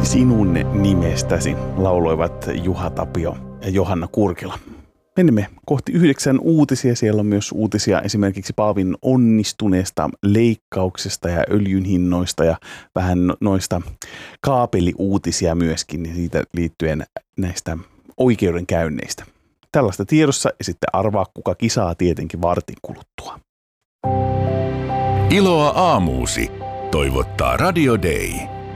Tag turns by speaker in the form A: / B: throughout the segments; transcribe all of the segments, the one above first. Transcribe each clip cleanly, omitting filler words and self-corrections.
A: Sinun nimestäsi lauloivat Juha Tapio ja Johanna Kurkila. Menemme kohti 9 uutisia. Siellä on myös uutisia esimerkiksi Paavin onnistuneesta leikkauksesta ja öljyn hinnoista ja vähän noista kaapeliuutisia myöskin siitä liittyen näistä oikeudenkäynneistä. Tällaista tiedossa ja sitten arvaa kuka kisaa tietenkin vartin kuluttua.
B: Iloa aamuusi toivottaa Radio Day.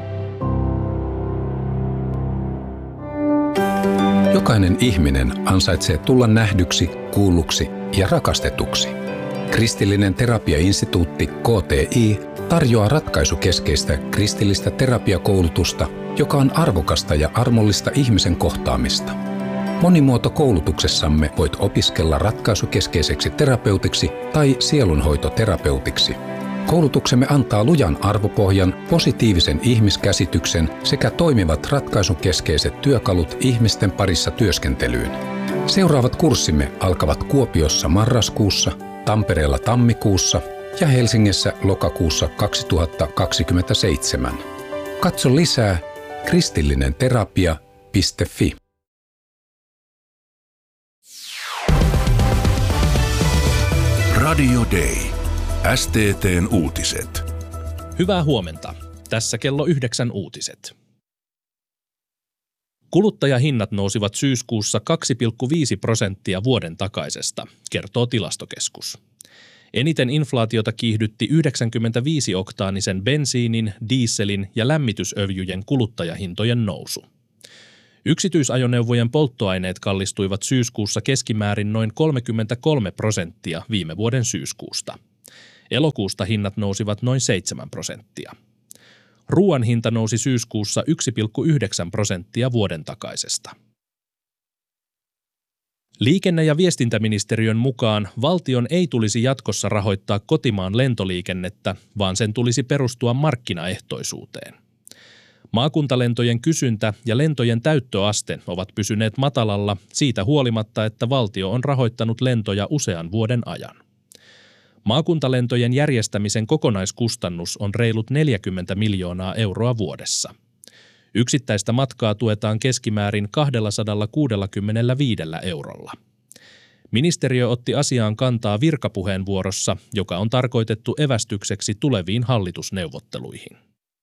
C: Jokainen ihminen ansaitsee tulla nähdyksi, kuulluksi ja rakastetuksi. Kristillinen terapiainstituutti KTI tarjoaa ratkaisukeskeistä kristillistä terapiakoulutusta, joka on arvokasta ja armollista ihmisen kohtaamista. Monimuotokoulutuksessamme voit opiskella ratkaisukeskeiseksi terapeutiksi tai sielunhoitoterapeutiksi. Koulutuksemme antaa lujan arvopohjan, positiivisen ihmiskäsityksen sekä toimivat ratkaisukeskeiset työkalut ihmisten parissa työskentelyyn. Seuraavat kurssimme alkavat Kuopiossa marraskuussa, Tampereella tammikuussa ja Helsingissä lokakuussa 2027. Katso lisää kristillinenterapia.fi.
B: Radio Day. STT:n uutiset.
D: Hyvää huomenta. Tässä kello 9 uutiset. Kuluttajahinnat nousivat syyskuussa 2,5% vuoden takaisesta, kertoo Tilastokeskus. Eniten inflaatiota kiihdytti 95-oktaanisen bensiinin, dieselin ja lämmitysöljyjen kuluttajahintojen nousu. Yksityisajoneuvojen polttoaineet kallistuivat syyskuussa keskimäärin noin 33% viime vuoden syyskuusta. Elokuusta hinnat nousivat noin 7%. Ruoan hinta nousi syyskuussa 1,9% vuoden takaisesta. Liikenne- ja viestintäministeriön mukaan valtion ei tulisi jatkossa rahoittaa kotimaan lentoliikennettä, vaan sen tulisi perustua markkinaehtoisuuteen. Maakuntalentojen kysyntä ja lentojen täyttöaste ovat pysyneet matalalla siitä huolimatta, että valtio on rahoittanut lentoja usean vuoden ajan. Maakuntalentojen järjestämisen kokonaiskustannus on reilut 40 miljoonaa euroa vuodessa. Yksittäistä matkaa tuetaan keskimäärin 265 eurolla. Ministeriö otti asiaan kantaa virkapuheenvuorossa, joka on tarkoitettu evästykseksi tuleviin hallitusneuvotteluihin.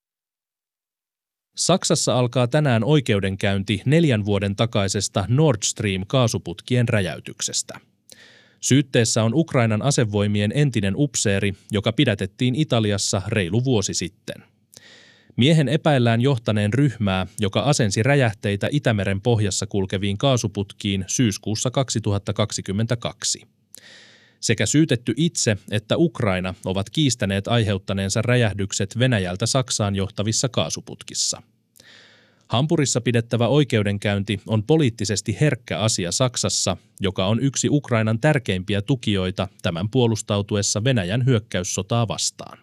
D: Saksassa alkaa tänään oikeudenkäynti 4 vuoden takaisesta Nord Stream-kaasuputkien räjäytyksestä. Syytteessä on Ukrainan asevoimien entinen upseeri, joka pidätettiin Italiassa reilu vuosi sitten. Miehen epäillään johtaneen ryhmää, joka asensi räjähteitä Itämeren pohjassa kulkeviin kaasuputkiin syyskuussa 2022. Sekä syytetty itse että Ukraina ovat kiistäneet aiheuttaneensa räjähdykset Venäjältä Saksaan johtavissa kaasuputkissa. Hampurissa pidettävä oikeudenkäynti on poliittisesti herkkä asia Saksassa, joka on yksi Ukrainan tärkeimpiä tukijoita tämän puolustautuessa Venäjän hyökkäyssotaa vastaan.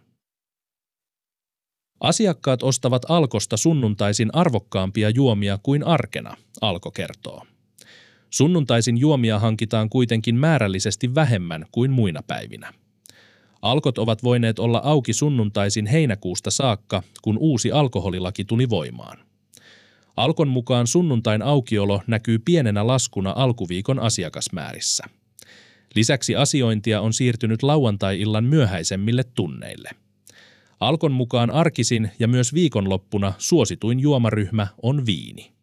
D: Asiakkaat ostavat Alkosta sunnuntaisin arvokkaampia juomia kuin arkena, Alko kertoo. Sunnuntaisin juomia hankitaan kuitenkin määrällisesti vähemmän kuin muina päivinä. Alkot ovat voineet olla auki sunnuntaisin heinäkuusta saakka, kun uusi alkoholilaki tuli voimaan. Alkon mukaan sunnuntain aukiolo näkyy pienenä laskuna alkuviikon asiakasmäärissä. Lisäksi asiointia on siirtynyt lauantai-illan myöhäisemmille tunneille. Alkon mukaan arkisin ja myös viikonloppuna suosituin juomaryhmä on viini.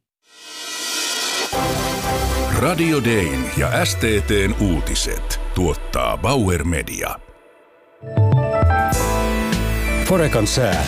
B: Radio Dayn ja STT:n uutiset tuottaa Bauer Media.
E: Forecan sää.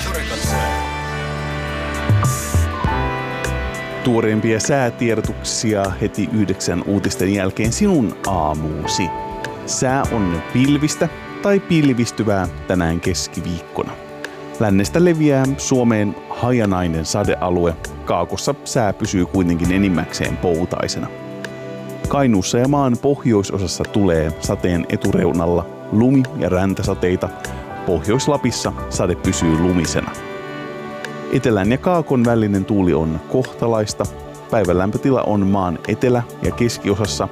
A: Tuoreimpia säätiedotuksia heti 9 uutisten jälkeen sinun aamuusi. Sää on pilvistä tai pilvistyvää tänään keskiviikkona. Lännestä leviää Suomeen hajanainen sadealue. Kaakossa sää pysyy kuitenkin enimmäkseen poutaisena. Kainuussa ja maan pohjoisosassa tulee sateen etureunalla lumi- ja räntäsateita. Pohjois-Lapissa sade pysyy lumisena. Etelän ja kaakon välinen tuuli on kohtalaista. Päivän lämpötila on maan etelä- ja keskiosassa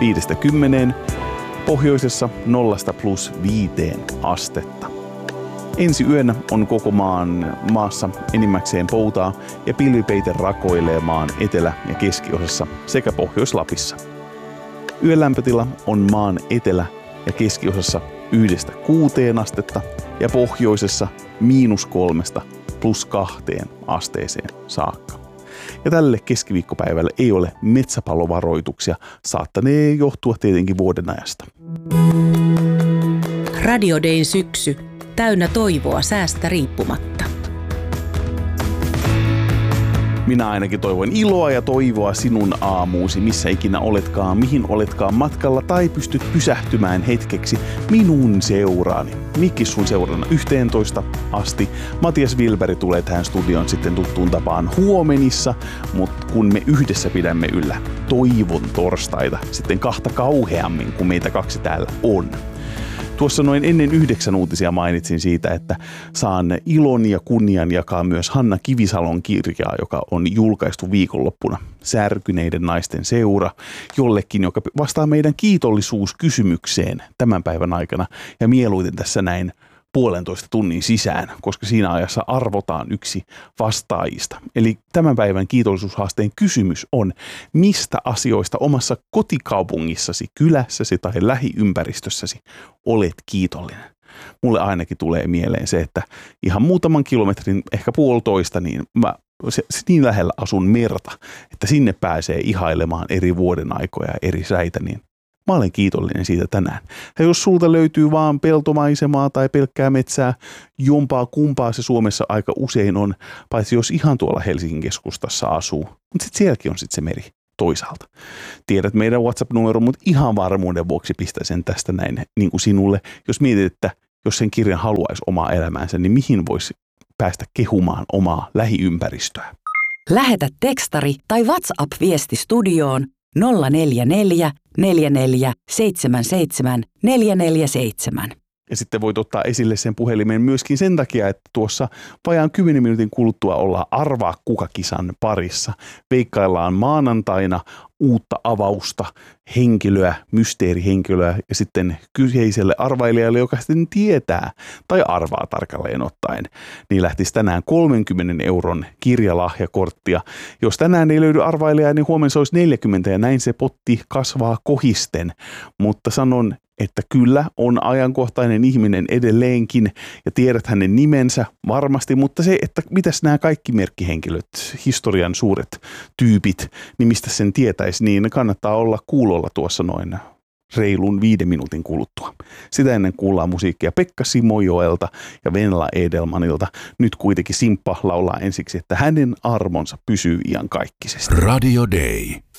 A: 5–10, pohjoisessa 0–+5 astetta. Ensi yönä on koko maassa enimmäkseen poutaa ja pilvipeite rakoilee maan etelä- ja keskiosassa sekä Pohjois-Lapissa. Yön lämpötila on maan etelä- ja keskiosassa 1–6 astetta ja pohjoisessa -3 +2 asteeseen saakka. Ja tälle keskiviikkopäivälle ei ole metsäpalovaroituksia, saattanee johtua tietenkin vuodenajasta.
F: Radio Dayn syksy, täynnä toivoa säästä riippumatta.
A: Minä ainakin toivon iloa ja toivoa sinun aamuusi, missä ikinä oletkaan, mihin oletkaan matkalla tai pystyt pysähtymään hetkeksi minun seuraani. Mikki sun seurana 11 asti. Matias Wilberg tulee tähän studioon sitten tuttuun tapaan huomenissa, mutta kun me yhdessä pidämme yllä toivon torstaita, sitten kahta kauheammin kuin meitä kaksi täällä on. Tuossa noin ennen 9 uutisia mainitsin siitä, että saan ilon ja kunnian jakaa myös Hanna Kivisalon kirjaa, joka on julkaistu viikonloppuna. Särkyneiden naisten seura, jollekin, joka vastaa meidän kiitollisuuskysymykseen tämän päivän aikana ja mieluiten tässä näin 1,5 tunnin sisään, koska siinä ajassa arvotaan yksi vastaajista. Eli tämän päivän kiitollisuushaasteen kysymys on, mistä asioista omassa kotikaupungissasi, kylässäsi tai lähiympäristössäsi olet kiitollinen. Mulle ainakin tulee mieleen se, että ihan muutaman kilometrin, ehkä 1,5, niin mä niin lähellä asun merta, että sinne pääsee ihailemaan eri vuodenaikoja ja eri säitä, niin mä olen kiitollinen siitä tänään. Ja jos sulta löytyy vaan peltomaisemaa tai pelkkää metsää, jompaa kumpaa se Suomessa aika usein on, paitsi jos ihan tuolla Helsingin keskustassa asuu. Mutta sitten sielläkin on sitten se meri toisaalta. Tiedät meidän WhatsApp-numero, mutta ihan varmuuden vuoksi pistä sen tästä näin niin kuin sinulle. Jos mietit, että jos sen kirjan haluaisi omaa elämäänsä, niin mihin voisi päästä kehumaan omaa lähiympäristöä?
F: Lähetä tekstari tai WhatsApp-viesti studioon 044 44 77 447.
A: Ja sitten voit ottaa esille sen puhelimen myöskin sen takia, että tuossa vajaan 10 minuutin kuluttua ollaan Arvaa kuka-kisan parissa. Veikkaillaan maanantaina uutta avausta, henkilöä, mysteerihenkilöä ja sitten kyseiselle arvailijalle, joka sitten tietää tai arvaa tarkalleen ottaen, niin lähtisi tänään 30 € kirjalahjakorttia. Jos tänään ei löydy arvailijaa, niin huomenna se olisi 40 ja näin se potti kasvaa kohisten, mutta sanon, että kyllä on ajankohtainen ihminen edelleenkin ja tiedät hänen nimensä varmasti, mutta se, että mitäs nämä kaikki merkkihenkilöt, historian suuret tyypit, niin mistä sen tietäisi, niin kannattaa olla kuulolla tuossa noin reilun 5 minuutin kuluttua. Sitä ennen kuullaan musiikkia Pekka Simojoelta ja Venla Edelmanilta. Nyt kuitenkin Simppa laulaa ensiksi, että hänen armonsa pysyy iankaikkisesti.
B: Radio Day.